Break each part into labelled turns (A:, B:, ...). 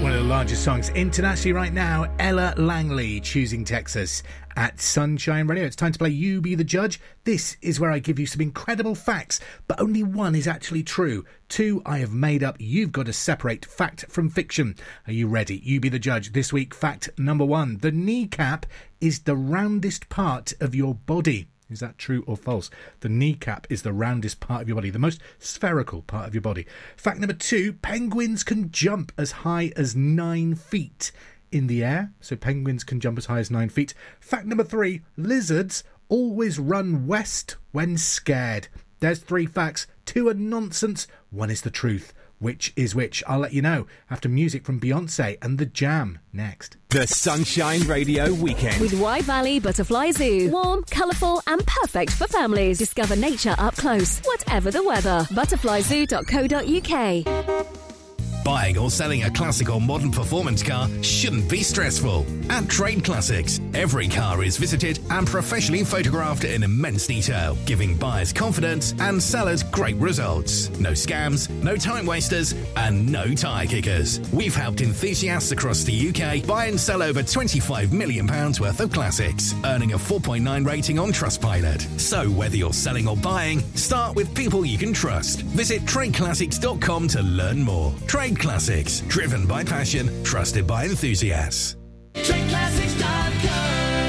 A: One of the largest songs internationally right now, Ella Langley, Choosing Texas at Sunshine Radio. It's time to play You Be the Judge. This is where I give you some incredible facts, but only one is actually true. Two I have made up. You've got to separate fact from fiction. Are you ready? You be the judge. This week, fact number one. The kneecap is the roundest part of your body. Is that true or false? The kneecap is the roundest part of your body, the most spherical part of your body. Fact number two, penguins can jump as high as 9 feet in the air. So penguins can jump as high as 9 feet. Fact number three, lizards always run west when scared. There's 3 facts. 2 are nonsense. 1 is the truth. Which is which? I'll let you know after music from Beyonce and The Jam next.
B: The Sunshine Radio Weekend.
C: With Wye Valley Butterfly Zoo. Warm, colourful and perfect for families. Discover nature up close, whatever the weather. Butterflyzoo.co.uk.
D: Buying or selling a classic or modern performance car shouldn't be stressful. At Trade Classics, every car is visited and professionally photographed in immense detail, giving buyers confidence and sellers great results. No scams, no time wasters, and no tyre kickers. We've helped enthusiasts across the UK buy and sell over £25 million worth of classics, earning a 4.9 rating on Trustpilot. So whether you're selling or buying, start with people you can trust. Visit tradeclassics.com to learn more. Trade Classics, driven by passion, trusted by enthusiasts.
E: TradeClassics.com.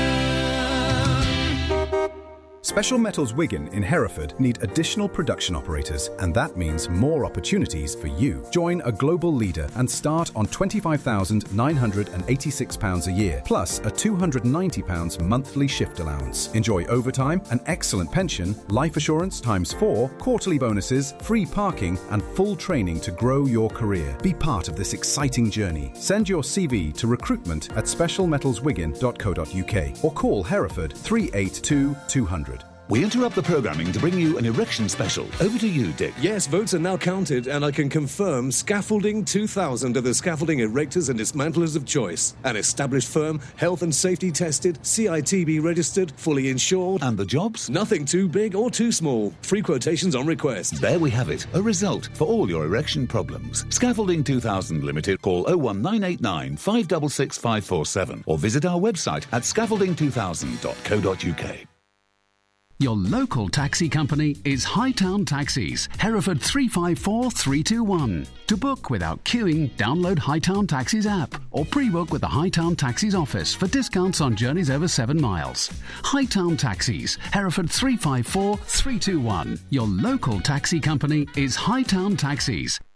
F: Special Metals Wigan in Hereford need additional production operators, and that means more opportunities for you. Join a global leader and start on £25,986 a year, plus a £290 monthly shift allowance. Enjoy overtime, an excellent pension, life assurance ×4, quarterly bonuses, free parking, and full training to grow your career. Be part of this exciting journey. Send your CV to recruitment@specialmetalswigan.co.uk or call Hereford 382 200.
G: We interrupt the programming to bring you an erection special. Over to you, Dick.
H: Yes, votes are now counted, and I can confirm Scaffolding 2000 are the scaffolding erectors and dismantlers of choice. An established firm, health and safety tested, CITB registered, fully insured.
G: And the jobs?
H: Nothing too big or too small. Free quotations on request.
G: There we have it. A result for all your erection problems. Scaffolding 2000 Limited. Call 01989 566 547 or visit our website at scaffolding2000.co.uk.
I: Your local taxi company is Hightown Taxis, Hereford 354321. To book without queuing, download Hightown Taxis app or pre-book with the Hightown Taxis office for discounts on journeys over 7 miles. Hightown Taxis, Hereford 354321. Your local taxi company is Hightown Taxis.